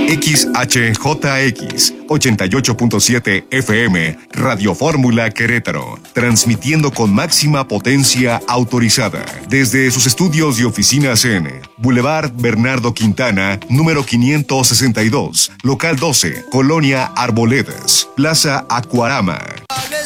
XHJX 88.7 FM, Radio Fórmula Querétaro, transmitiendo con máxima potencia autorizada desde sus estudios y oficinas en Boulevard Bernardo Quintana, número 562, local 12, Colonia Arboledas, Plaza Acuarama.